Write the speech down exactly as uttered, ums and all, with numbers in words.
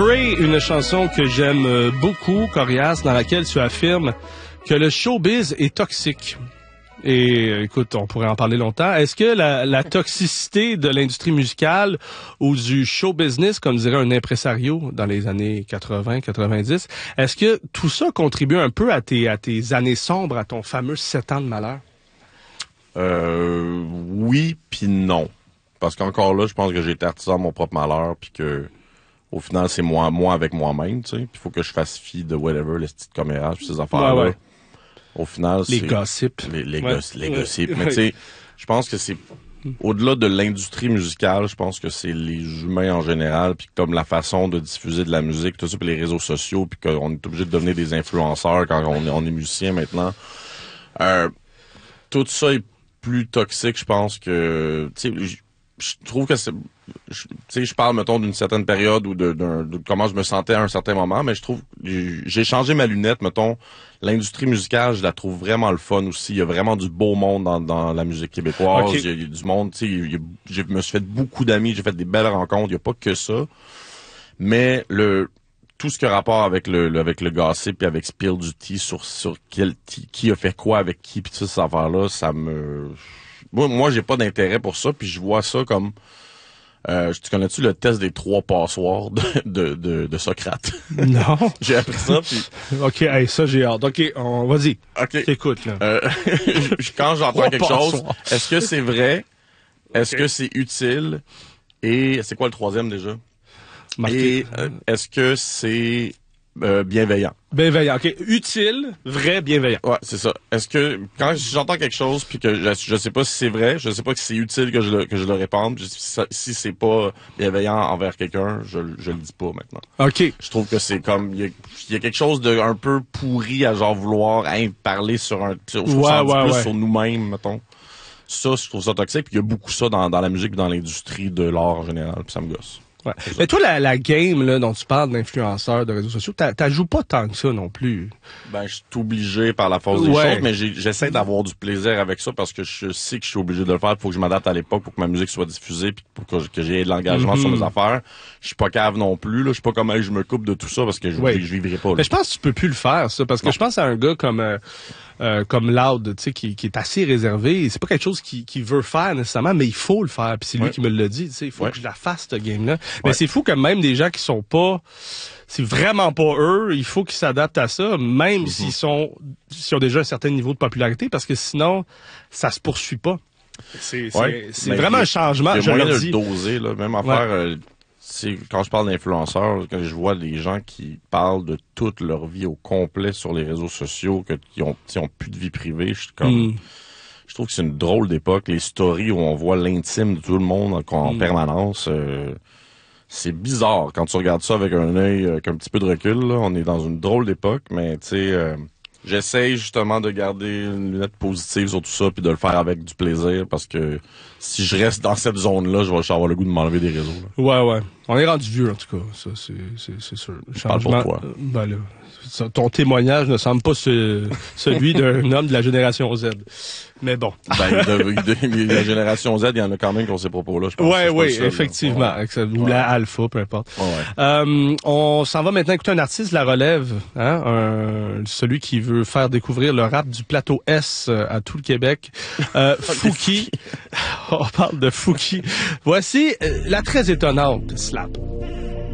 Pray, une chanson que j'aime beaucoup, Corias, dans laquelle tu affirmes que le showbiz est toxique. Et écoute, on pourrait en parler longtemps. Est-ce que la, la toxicité de l'industrie musicale ou du show business, comme dirait un impresario dans les années quatre-vingts quatre-vingt-dix, est-ce que tout ça contribue un peu à tes, à tes années sombres, à ton fameux sept ans de malheur? Euh, oui, puis non. Parce qu'encore là, je pense que j'ai été artisan de mon propre malheur, puis que au final, c'est moi, moi avec moi-même, tu sais. Puis il faut que je fasse fi de whatever, les petites commérages, puis ces affaires-là. Ouais, ouais. Au final, les c'est... gossips. Les, les, ouais. goss, les ouais. gossips. Mais tu sais, je pense que c'est... Au-delà de l'industrie musicale, je pense que c'est les humains en général, puis comme la façon de diffuser de la musique, tout ça, puis les réseaux sociaux, puis qu'on est obligé de devenir des influenceurs quand on est, on est musicien maintenant. Euh, tout ça est plus toxique, je pense que... Tu sais, je trouve que c'est... Tu sais, je parle, mettons, d'une certaine période ou de, de, de comment je me sentais à un certain moment, mais je trouve... J'ai changé ma lunette, mettons. L'industrie musicale, je la trouve vraiment le fun aussi. Il y a vraiment du beau monde dans, dans la musique québécoise. Okay. Il, y a, il y a du monde, tu sais, je me suis fait beaucoup d'amis, j'ai fait des belles rencontres. Il n'y a pas que ça. Mais le tout ce qui a rapport avec le, le avec le gossip et avec spill du tea sur sur quel tea, qui a fait quoi avec qui, puis tout cette affaire-là, ça me... Moi, moi j'ai pas d'intérêt pour ça, puis je vois ça comme... Euh, tu connais-tu le test des trois passoires de, de, de, de Socrate? Non. J'ai appris ça, puis... OK, hey, ça, j'ai hâte. OK, on vas-y. OK. T'écoutes, là. Euh, quand j'entends quelque chose, est-ce que c'est vrai? Est-ce okay. que c'est utile? Et c'est quoi le troisième, déjà? Marqué. Et euh, est-ce que c'est euh, bienveillant? Bienveillant, OK. Utile, vrai, bienveillant. Ouais, c'est ça. Est-ce que quand j'entends quelque chose puis que je, je sais pas si c'est vrai, je sais pas si c'est utile que je le que je le répande, si, si c'est pas bienveillant envers quelqu'un, je je le dis pas maintenant. OK. Je trouve que c'est comme il y a, y a quelque chose de un peu pourri à genre vouloir hein, parler sur un sur, ouais, ouais, plus ouais. sur nous-mêmes, mettons. Ça, je trouve ça toxique, puis il y a beaucoup ça dans dans la musique, dans l'industrie de l'art en général, puis ça me gosse. Ouais. Mais toi, la, la game là, dont tu parles d'influenceurs de réseaux sociaux, t'as joues pas tant que ça non plus. Ben, je suis obligé par la force des ouais. choses, mais j'essaie d'avoir du plaisir avec ça parce que je sais que je suis obligé de le faire. Il faut que je m'adapte à l'époque pour que ma musique soit diffusée puis pour que, que j'ai de l'engagement mm-hmm. sur mes affaires. Je suis pas cave non plus. Là. Je suis pas comme hey, je me coupe de tout ça parce que je, ouais. je, je vivrai pas. Là. Mais je pense que tu peux plus le faire, ça, parce que non. je pense à un gars comme... Euh, Euh, comme Loud, tu sais, qui, qui est assez réservé. C'est pas quelque chose qu'il qui veut faire nécessairement, mais il faut le faire. Puis c'est lui ouais. qui me l'a dit, tu sais, il faut ouais. que je la fasse, cette game-là. Ouais. Mais c'est fou que même des gens qui sont pas... C'est vraiment pas eux, il faut qu'ils s'adaptent à ça, même mm-hmm. s'ils sont s'ils ont déjà un certain niveau de popularité, parce que sinon, ça se poursuit pas. C'est ouais. vraiment un changement. Il y a moyen de dis. le doser, là. Même affaire... Ouais. Euh, C'est, quand je parle d'influenceurs, quand je vois des gens qui parlent de toute leur vie au complet sur les réseaux sociaux, que, qui ont, qui ont plus de vie privée, je suis comme, mm. je trouve que c'est une drôle d'époque. Les stories où on voit l'intime de tout le monde en, en mm. permanence, euh, c'est bizarre quand tu regardes ça avec un œil, avec un petit peu de recul. Là, on est dans une drôle d'époque, mais tu sais, euh, j'essaye justement de garder une lunette positive sur tout ça, puis de le faire avec du plaisir, parce que si je reste dans cette zone-là, je vais avoir le goût de m'enlever des réseaux. Là. Ouais, ouais. On est rendu vieux, en tout cas. Ça, c'est, c'est, c'est sûr. Le changement, parle pour toi. Euh, ben là, ça, ton témoignage ne semble pas ce, celui d'un homme de la génération Z. Mais bon. Ben, de, de, de la génération Z, il y en a quand même qui ont ces propos-là, je pense. Ouais, oui, effectivement. Ouais. Ou la alpha, peu importe. Ouais, ouais. Euh, on s'en va maintenant écouter un artiste, La Relève, hein, un, celui qui veut faire découvrir le rap du plateau S à tout le Québec. Euh, Fouki. On parle de Fouki. Voici euh, la très étonnante Slap.